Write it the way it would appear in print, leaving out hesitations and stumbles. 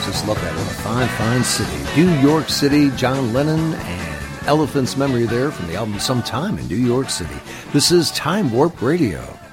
Just love that. What a fine, fine city. New York City, John Lennon and Elephant's Memory there from the album Sometime in New York City. This is Time Warp Radio.